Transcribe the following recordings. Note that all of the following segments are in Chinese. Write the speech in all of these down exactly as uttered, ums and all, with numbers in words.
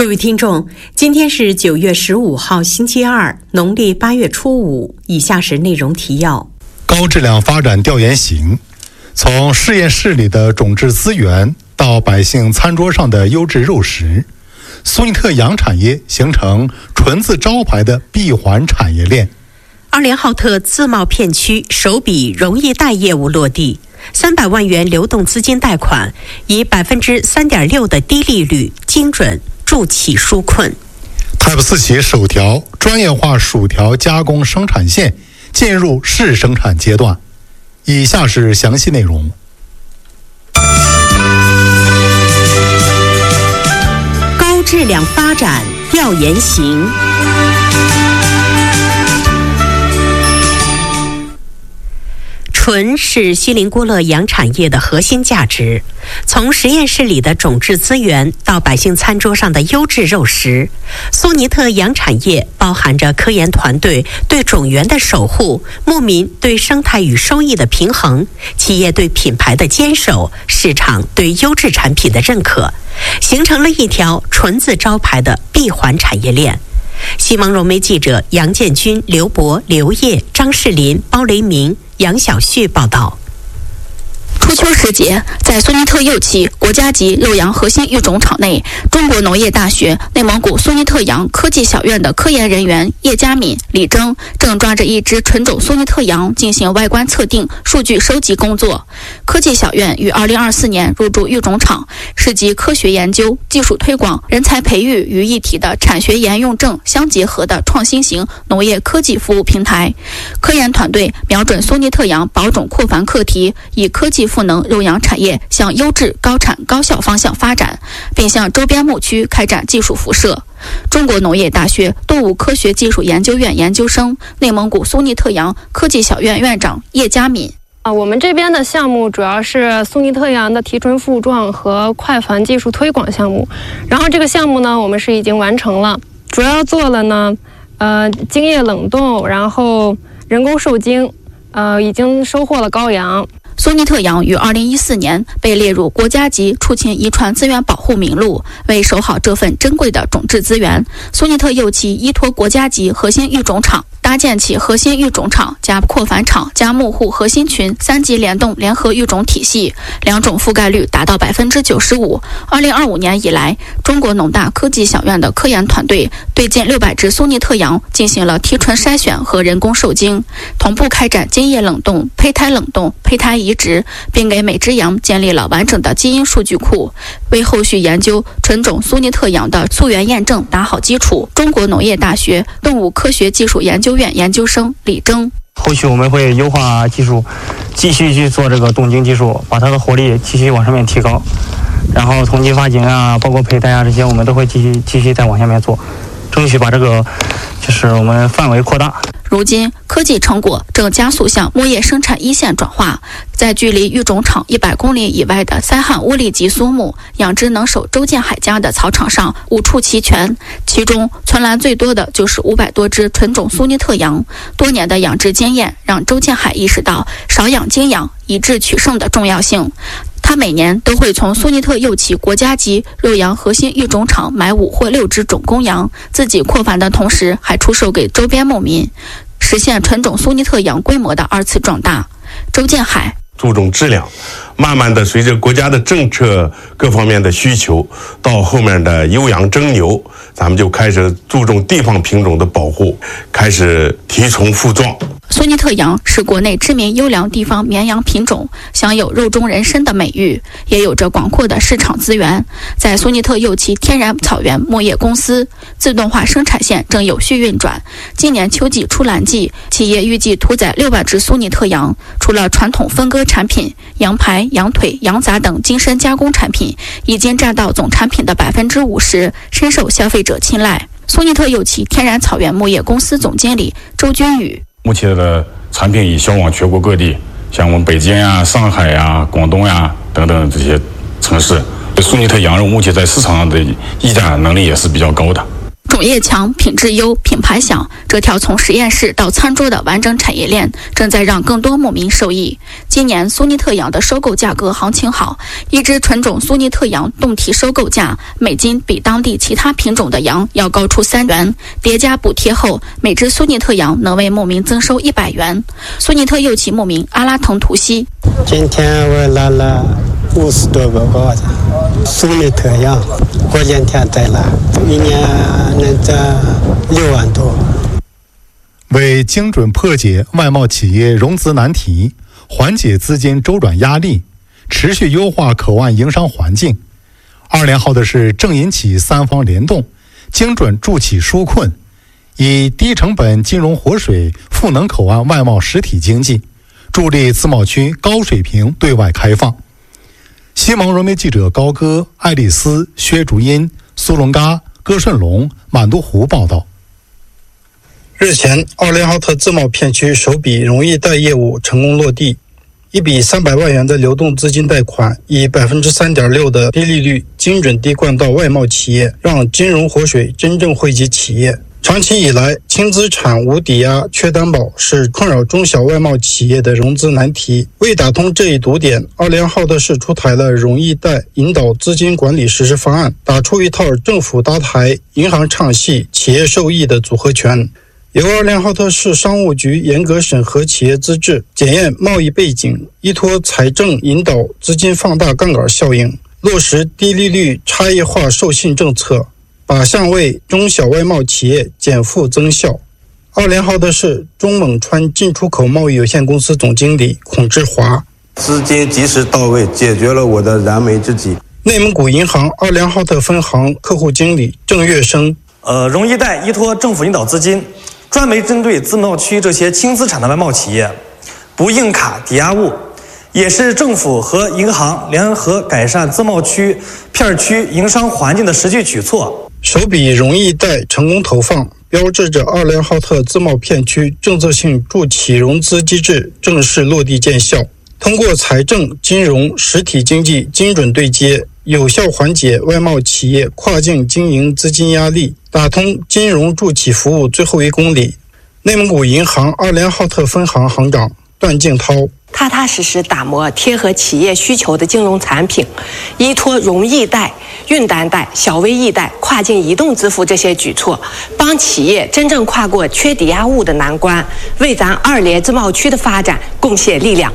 各位听众，今天是九月十五号星期二，农历八月初五。以下是内容提要： 高质量发展调研行，从实验室里的种质资源到百姓餐桌上的优质肉食，苏尼特羊产业形成纯字招牌的闭环产业链。 二连浩特自贸片区首笔容易贷业务落地，三百万元流动资金贷款，以百分之三点六的低利率精准助企纾困。 Type 四企首条专业化薯条加工生产线进入试生产阶段。以下是详细内容。 高质量发展调研行。纯是锡林郭勒羊产业的核心价值，从实验室里的种质资源到百姓餐桌上的优质肉食，苏尼特羊产业包含着科研团队对种源的守护、牧民对生态与收益的平衡、企业对品牌的坚守、市场对优质产品的认可，形成了一条纯字招牌的闭环产业链。西蒙融媒记者杨建军、刘博、刘烨、张世林、包雷明、杨小旭报道。 初秋时节，在苏尼特右旗国家级肉羊核心育种场内，中国农业大学内蒙古苏尼特羊科技小院的科研人员叶佳敏、李征正抓着一只纯种苏尼特羊进行外观测定、数据收集工作。科技小院于二零二四年入驻育种场，是集科学研究、技术推广、人才培育于一体的产学研用证相结合的创新型农业科技服务平台。科研团队瞄准苏尼特羊保种扩繁课题，以科技赋能肉羊产业向优质、高产、高效方向发展，并向周边牧区开展技术辐射。中国农业大学动物科学技术研究院研究生、内蒙古苏尼特羊科技小院院长叶佳敏。 啊，我们这边的项目主要是苏尼特羊的提纯复壮和快繁技术推广项目。然后这个项目呢，我们是已经完成了，主要做了呢，呃，精液冷冻，然后人工受精，呃，已经收获了羔羊。 苏尼特羊于二零一四年被列入国家级畜禽遗传资源保护名录，为守好这份珍贵的种质资源，苏尼特右旗依托国家级核心育种场，搭建起核心育种场加扩繁场加牧户核心群三级联动联合育种体系，两种覆盖率达到百分之九十五。二零二五年以来，中国农大科技小院的科研团队对近六百只苏尼特羊进行了提纯筛选和人工受精，同步开展精液冷冻、胚胎冷冻、胚胎移植，并给每只羊建立了完整的基因数据库，为后续研究纯种苏尼特羊的溯源验证打好基础。中国农业大学动物科学技术研究院研究生李征： 后续我们会优化技术，继续去做这个冻精技术，把它的活力继续往上面提高。然后从经发精啊，包括胚胎啊这些，我们都会继续继续再往下面做，争取把这个就是我们范围扩大。 如今，科技成果正加速向牧业生产一线转化。在距离育种场一百公里以外的塞罕乌力吉苏木养殖能手周建海家的草场上，五畜齐全，其中存栏最多的就是五百多只纯种苏尼特羊。多年的养殖经验让周建海意识到少养精养，以智取胜的重要性。他每年都会从苏尼特右旗国家级肉羊核心育种场买五或六只种公羊，自己扩繁的同时还出售给周边牧民，实现纯种苏尼特羊规模的二次壮大。周建海： 注重质量，慢慢的随着国家的政策各方面的需求，到后面的优羊争牛，咱们就开始注重地方品种的保护，开始提纯复壮。 苏尼特羊是国内知名优良地方绵羊品种，享有肉中人参的美誉，也有着广阔的市场资源。在苏尼特右旗天然草原牧业公司，自动化生产线正有序运转。今年秋季出栏季，企业预计屠宰六万只苏尼特羊。除了传统分割产品，羊排、羊腿、羊杂等精深加工产品已经占到总产品的百分之五十，深受消费者青睐。苏尼特右旗天然草原牧业公司总经理周军宇： 目前的产品已销往全国各地，像我们北京呀、上海呀、广东呀等等这些城市。苏尼特羊肉目前在市场上的议价能力也是比较高的。 重种业强、品质优、品牌响，这条从实验室到餐桌的完整产业链，正在让更多牧民受益。今年苏尼特羊的收购价格行情好，一只纯种苏尼特羊冻体收购价每斤比当地其他品种的羊要高出三元，叠加补贴后，每只苏尼特羊能为牧民增收一百元。苏尼特右旗牧民阿拉腾图西， 今天我来了五十多个羔子，苏尼特羊，过两天再来，一年能挣六万多。 为精准破解外贸企业融资难题，缓解资金周转压力，持续优化口岸营商环境。二连号的是正银企三方联动，精准助企纾困，以低成本金融活水赋能口岸外贸实体经济，助力自贸区高水平对外开放。西蒙融媒记者高歌、爱丽丝、薛竹英、苏龙嘎、歌顺龙、满都湖报道。 日前，奥连浩特自贸片区首笔容易贷业务成功落地，一笔三百万元的流动资金贷款，以百分之三点六的低利率精准滴灌到外贸企业，让金融活水真正惠及企业。长期以来，轻资产、无抵押、缺担保是困扰中小外贸企业的融资难题。为打通这一堵点，奥连浩特市出台了容易贷引导资金管理实施方案，打出一套政府搭台、银行唱戏、企业受益的组合拳。由奥连浩特市商务局严格审核企业资质，检验贸易背景，依托财政引导资金放大杠杆效应，落实低利率差异化授信政策，靶向为中小外贸企业减负增效。奥连浩特市中蒙川进出口贸易有限公司总经理孔志华， 资金及时到位，解决了我的燃眉之急。 内蒙古银行奥连浩特分行客户经理郑月生， 呃，容易贷依托政府引导资金，专门针对自贸区这些轻资产的外贸企业，不硬卡抵押物，也是政府和银行联合改善自贸区片区营商环境的实际举措。 首笔容易贷成功投放，标志着奥连浩特自贸片区政策性助企融资机制正式落地见效。通过财政、金融、实体经济精准对接，有效缓解外贸企业跨境经营资金压力，打通金融助企服务最后一公里。内蒙古银行奥连浩特分行行长段静涛， 踏踏实实打磨贴合企业需求的金融产品，依托容易贷、运单贷、小微易贷、跨境移动支付这些举措，帮企业真正跨过缺抵押物的难关，为咱二连自贸区的发展贡献力量。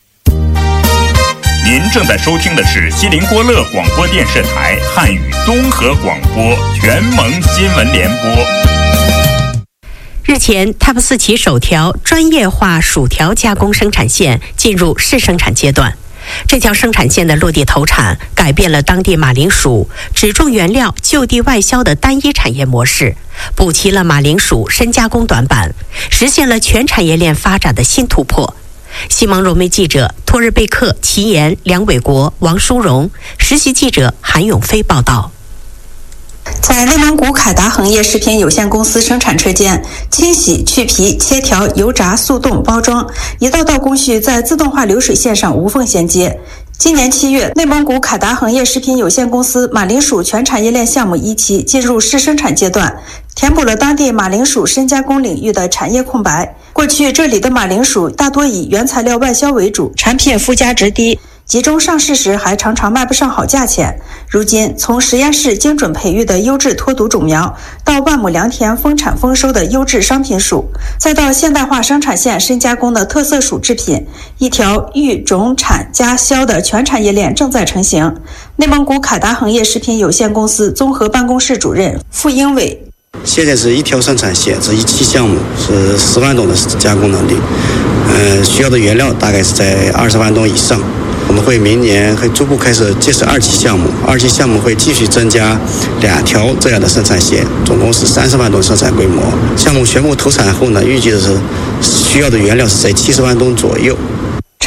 您正在收听的是锡林郭勒广播电视台汉语综合广播全蒙新闻联播。 日前 T A P 四期首条专业化薯条加工生产线进入试生产阶段。这条生产线的落地投产，改变了当地马铃薯只种原料就地外销的单一产业模式，补齐了马铃薯深加工短板，实现了全产业链发展的新突破。西蒙融媒记者托日贝克、齐岩、梁伟国、王淑荣，实习记者韩永飞报道。 在内蒙古凯达恒业食品有限公司生产车间，清洗、去皮、切条、油炸、速冻、包装，一道道工序在自动化流水线上无缝衔接。今年七月，内蒙古凯达恒业食品有限公司马铃薯全产业链项目一期进入试生产阶段，填补了当地马铃薯深加工领域的产业空白。过去这里的马铃薯大多以原材料外销为主，产品附加值低，集中上市时还常常卖不上好价钱。如今，从实验室精准培育的优质脱毒种苗，到万亩良田丰产丰收的优质商品薯，再到现代化生产线深加工的特色薯制品，一条育种产加销的全产业链正在成型。内蒙古凯达恒业食品有限公司综合办公室主任傅英伟， 现在是一条生产线，是一期项目，是十万吨的加工能力，呃，需要的原料大概是在二十万吨以上。我们会明年会逐步开始建设二期项目，二期项目会继续增加两条这样的生产线，总共是三十万吨生产规模。项目全部投产后呢，预计的是需要的原料是在七十万吨左右。 产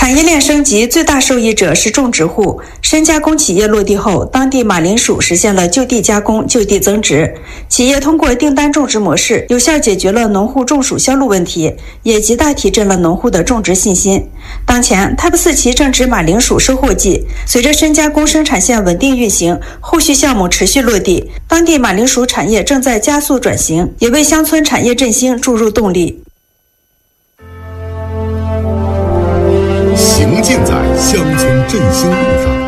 产业链升级最大受益者是种植户，深加工企业落地后，当地马铃薯实现了就地加工、就地增值。企业通过订单种植模式，有效解决了农户种薯销路问题，也极大提振了农户的种植信心。当前 Type 四期正值马铃薯收获季，随着深加工生产线稳定运行，后续项目持续落地，当地马铃薯产业正在加速转型，也为乡村产业振兴注入动力。 行进在乡村振兴路上。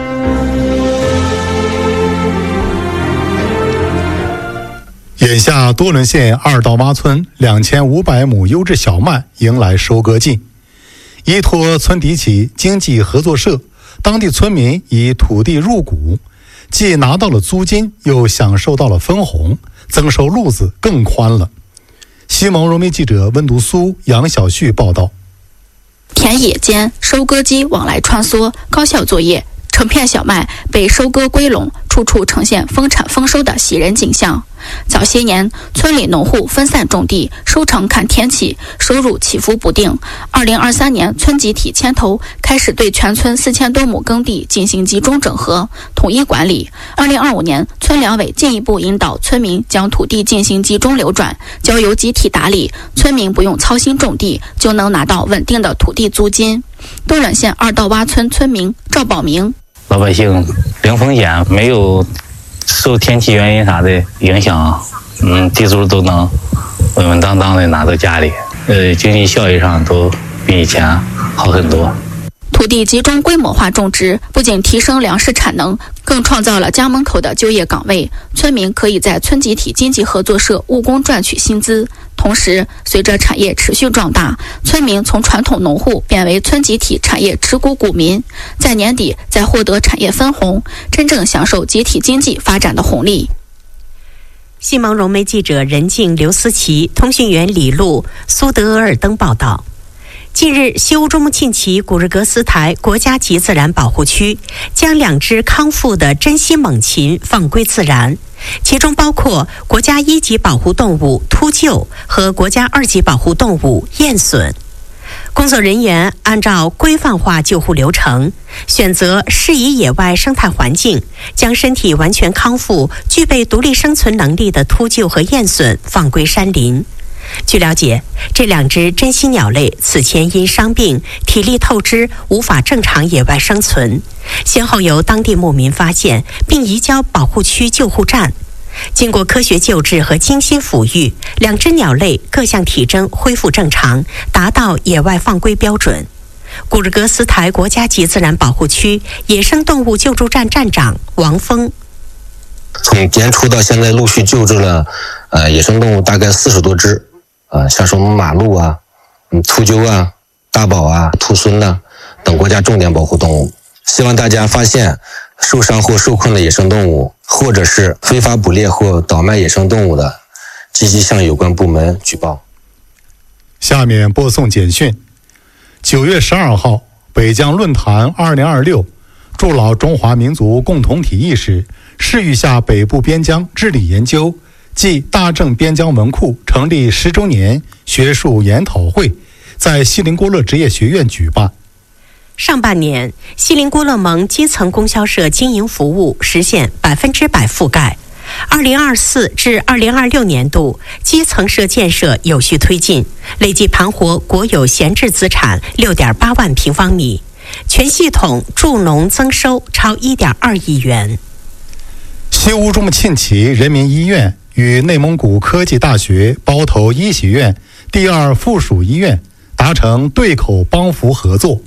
眼下多伦县二道洼村两千五百亩优质小麦迎来收割季，依托村底起经济合作社，当地村民以土地入股，既拿到了租金，又享受到了分红，增收路子更宽了。西蒙融媒记者温读苏、杨小旭报道。 田野间收割机往来穿梭，高效作业，成片小麦被收割归拢，处处呈现丰产丰收的喜人景象。早些年，村里农户分散种地，收成看天气，收入起伏不定。二零二三年，村集体牵头开始对全村四千多亩耕地进行集中整合，统一管理。二零二五年，村两委进一步引导村民将土地进行集中流转，交由集体打理，村民不用操心种地，就能拿到稳定的土地租金。东软县二道洼村村民赵宝明： 老百姓零风险，没有受天气原因啥的影响，嗯，地租都能稳稳当当的拿到家里，呃，经济效益上都比以前好很多。 土地集中规模化种植不仅提升粮食产能，更创造了家门口的就业岗位，村民可以在村集体经济合作社务工赚取薪资。同时，随着产业持续壮大，村民从传统农户变为村集体产业持股股民，在年底再获得产业分红，真正享受集体经济发展的红利。 西蒙融媒记者任静、刘思琪，通讯员李璐、苏德额尔登报道。近日，西乌珠穆沁旗古日格斯台国家级自然保护区将两只康复的珍稀猛禽放归自然，其中包括国家一级保护动物秃鹫和国家二级保护动物雁隼。工作人员按照规范化救护流程，选择适宜野外生态环境，将身体完全康复、具备独立生存能力的秃鹫和雁隼放归山林。据了解，这两只珍稀鸟类此前因伤病、体力透支，无法正常野外生存，先后由当地牧民发现并移交保护区救护站。经过科学救治和精心抚育，两只鸟类各项体征恢复正常，达到野外放归标准。古日格斯台国家级自然保护区野生动物救助站站长王峰： 从年初到现在，陆续救治了呃野生动物大概四十多只。呃，像什么马鹿啊、嗯秃鹫啊、大宝啊、兔狲呐、啊、等国家重点保护动物。希望大家发现受伤或受困的野生动物，或者是非法捕猎或倒卖野生动物的，积极向有关部门举报。 下面播送简讯。九月十二号，北疆论坛二零二六筑牢中华民族共同体意识，誓欲下北部边疆治理研究暨大正边疆文库成立十周年学术研讨会在锡林郭勒职业学院举办。 上半年，锡林郭勒盟基层供销社经营服务实现百分之百覆盖。二零二四至二零二六年度，基层社建设有序推进，累计盘活国有闲置资产六点八万平方米，全系统助农增收超一点二亿元。 西乌珠穆沁旗人民医院与内蒙古科技大学包头医学院第二附属医院达成对口帮扶合作。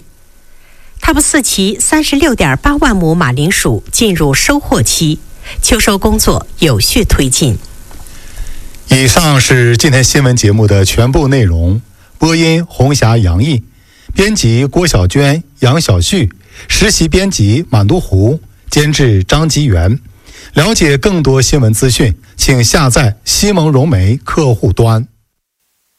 Type 四期三十六点八万亩马铃薯进入收获期，秋收工作有序推进。 以上是今天新闻节目的全部内容。播音红霞、杨毅，编辑郭小娟、杨小旭，实习编辑满都湖，监制张吉元。了解更多新闻资讯，请下载西蒙融媒客户端。